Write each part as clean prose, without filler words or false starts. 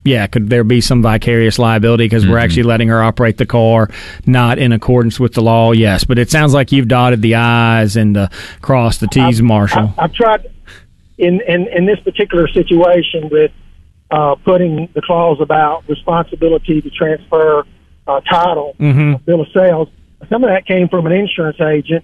could there be some vicarious liability because we're actually letting her operate the car not in accordance with the law? Yes, but it sounds like you've dotted the I's and crossed the T's, Marshall. I've tried in this particular situation with putting the clause about responsibility to transfer title, bill of sales. Some of that came from an insurance agent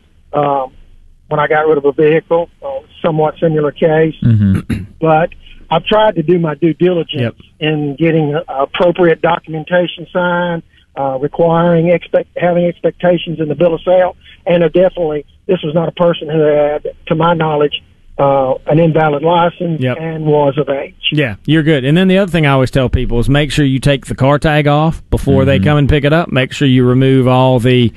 when I got rid of a vehicle, somewhat similar case. But I've tried to do my due diligence in getting appropriate documentation signed, requiring having expectations in the bill of sale, and definitely this was not a person who had, to my knowledge, an invalid license and was of age. Yeah, you're good. And then the other thing I always tell people is make sure you take the car tag off before they come and pick it up. Make sure you remove all the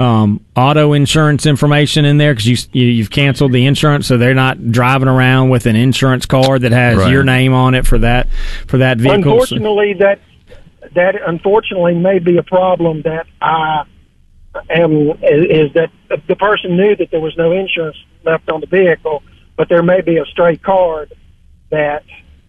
auto insurance information in there because you've canceled the insurance, so they're not driving around with an insurance card that has your name on it for that vehicle. Unfortunately, that unfortunately may be a problem that I am, is that the person knew that there was no insurance left on the vehicle, but there may be a stray card that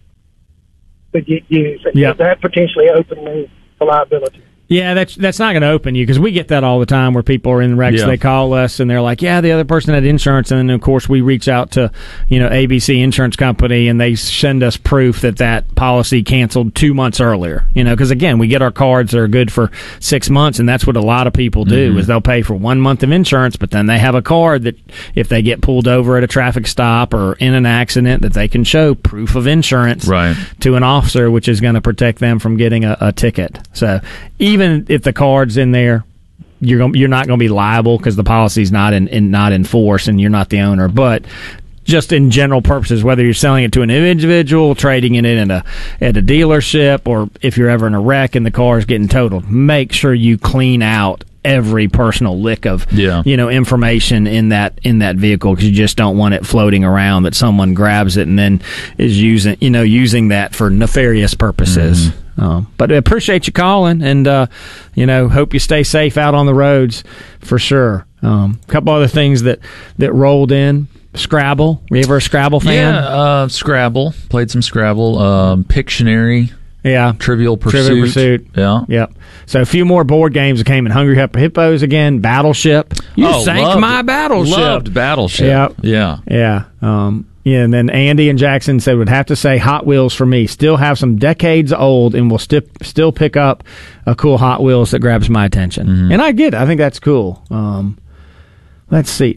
could get used. And that potentially opened me to liability. Yeah, that's not going to open you because we get that all the time where people are in wrecks. They call us and they're like, "Yeah, the other person had insurance," and then of course we reach out to ABC Insurance Company and they send us proof that policy canceled 2 months earlier. Because again, we get our cards that are good for 6 months, and that's what a lot of people do is they'll pay for 1 month of insurance, but then they have a card that if they get pulled over at a traffic stop or in an accident, that they can show proof of insurance to an officer, which is going to protect them from getting a ticket. So even if the card's in there, you're not going to be liable because the policy's not in force and you're not the owner. But just in general purposes, whether you're selling it to an individual, trading it in at a dealership, or if you're ever in a wreck and the car is getting totaled, make sure you clean out every personal lick of information in that vehicle because you just don't want it floating around that someone grabs it and then is using that for nefarious purposes. But I appreciate you calling and hope you stay safe out on the roads for sure. A couple other things that rolled in. Scrabble. Were you ever a Scrabble fan? Yeah, Scrabble. Played some Scrabble. Pictionary. Yeah. Trivial Pursuit. Yeah. Yep. So a few more board games that came in. Hungry Hippos again. Battleship. You sank my Battleship. Loved Battleship. Yep. Yeah. Yeah. And then Andy and Jackson said would have to say Hot Wheels for me. Still have some decades old and will still pick up a cool Hot Wheels that grabs my attention. And I get it. I think that's cool. Let's see.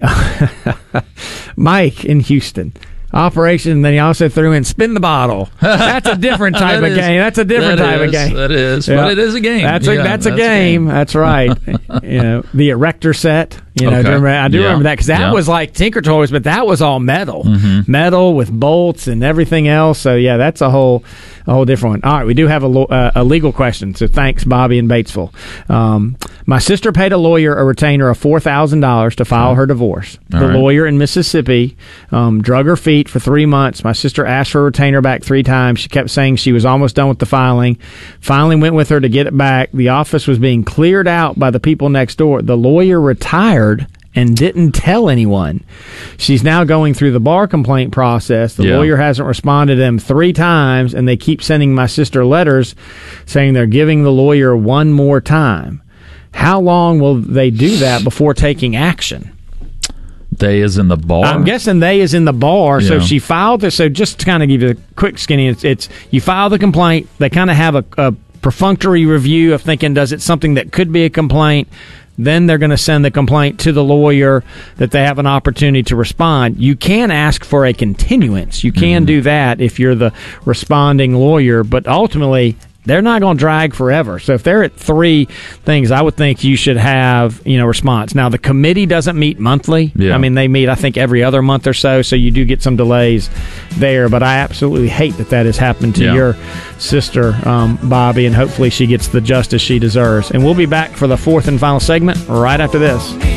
Mike in Houston. Operation, then he also threw in Spin the Bottle. That's a different type of game. That's a different type of game. That is, but it is a game. That's a game. That's right. The Erector set. I do remember that because that was like Tinker Toys, but that was all metal, metal with bolts and everything else. So that's a whole different one. All right, we do have a legal question. So thanks, Bobby in Batesville. My sister paid a lawyer a retainer of $4,000 to file her divorce. The lawyer in Mississippi drug her feet for 3 months. My sister asked for a retainer back 3 times. She kept saying she was almost done with the filing. Finally went with her to get it back. The office was being cleared out by the people next door. The lawyer retired and didn't tell anyone. She's now going through the bar complaint process. The lawyer hasn't responded to them 3 times, and they keep sending my sister letters saying they're giving the lawyer one more time. How long will they do that before taking action? They is in the bar? I'm guessing they is in the bar. So she filed this. So just to kind of give you a quick skinny, it's you file the complaint. They kind of have a perfunctory review of thinking, does it something that could be a complaint? Then they're going to send the complaint to the lawyer that they have an opportunity to respond. You can ask for a continuance. You can do that if you're the responding lawyer, but ultimately they're not going to drag forever. So if they're at 3 things, I would think you should have, response. Now, the committee doesn't meet monthly. Yeah. I mean, they meet, I think, every other month or so you do get some delays there. But I absolutely hate that has happened to your sister, Bobby, and hopefully she gets the justice she deserves. And we'll be back for the 4th and final segment right after this.